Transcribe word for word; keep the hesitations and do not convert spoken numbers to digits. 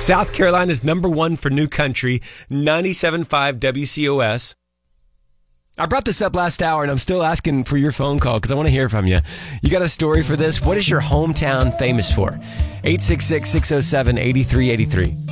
South Carolina's number one for new country, ninety-seven point five W C O S. I brought this up last hour, and I'm still asking for your phone call because I want to hear from you. You got a story for this? What is your hometown famous for? eight six six, six oh seven, eight three eight three.